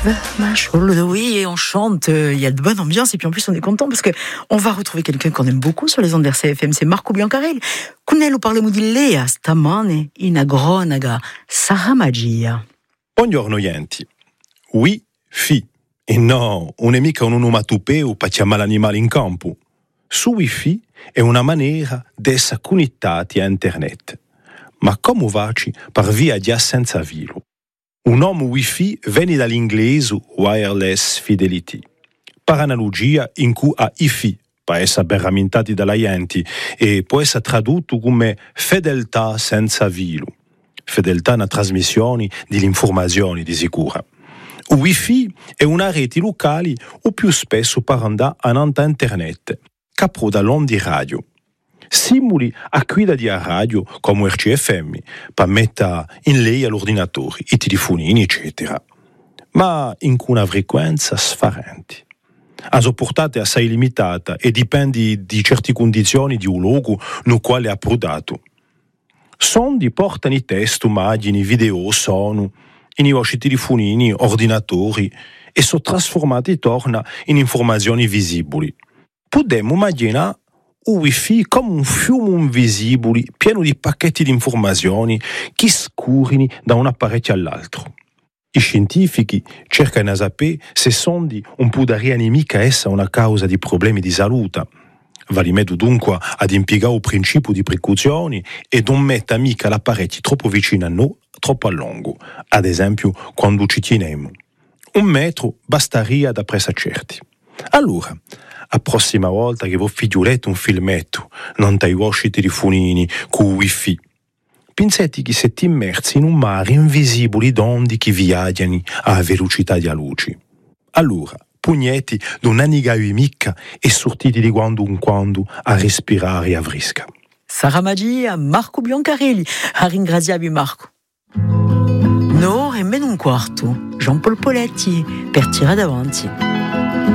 Oui, et on chante, il y a de bonne ambiance, et puis en plus on est content parce que on va retrouver quelqu'un qu'on aime beaucoup sur les ondes d'RCFM, c'est Marco Biancarelli. Cunello parliamo di Lea stamane in agronaga, Sarà magia. Buongiorno Yenti. Wi-Fi. E no, non è mica un onomatopeo per chiamare l'animale in campo. Su Wi-Fi è una maniera di essere connettati a internet. Ma come facci per via di senza filo? Un nome Wi-Fi viene dall'inglese Wireless Fidelity. Per analogia, in cui a Wi-Fi può essere ben rammentati dalla gente e può essere tradotto come fedeltà senza filo. Fedeltà nella trasmissione delle informazioni di sicura. Il Wi-Fi è una rete locale o più spesso per andare a internet, che approda l'onde radio. Simuli a guida di radio come RCFM per mettere in lei all'ordinatore, i telefonini, eccetera. Ma in una frequenza sfarente. La sua portata è assai limitata e dipende di certe condizioni di un luogo nel quale è approdato. Sondi portano i testo, immagini, video, suono, i vostri telefonini, ordinatori e sono trasformati torna in informazioni visibili. Potremmo immaginare il Wi-Fi come un fiume invisibile pieno di pacchetti di informazioni che scorrono da un apparecchio all'altro. I scientifici cercano di sapere se sondi un po' da rianimica essa una causa di problemi di salute. Vale meglio dunque ad impiegare il principio di precauzione e non mettere mica l'apparecchio troppo vicino a noi, troppo a lungo, ad esempio quando ci teniamo. 1 metro basteria da presa certi. Allora, la prossima volta che voi figliolete un filmetto, non dai vostri telefonini con Wi-Fi, pensate che siete immersi in un mare invisibile d'onde che viaggiano a velocità di luce. Allora, pugneti d'un'aniga mica e sortiti di quando in quando a respirare a fresca. Sarà magia, Marco Biancarelli. A ringraziarvi Marco. No, e meno un quarto. Jean-Paul Poletti per tirare davanti.